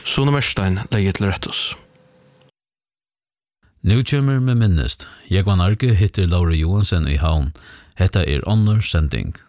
Sune Merstein leier til rettus. Nu kommer med minnest. Jeg var Arke hittir Laura Johansen i havn. Hetta onnur sending.